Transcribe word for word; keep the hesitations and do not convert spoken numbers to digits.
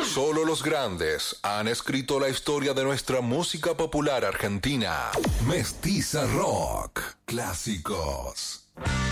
Solo los grandes han escrito la historia de nuestra música popular argentina. Mestiza Rock. Clásicos.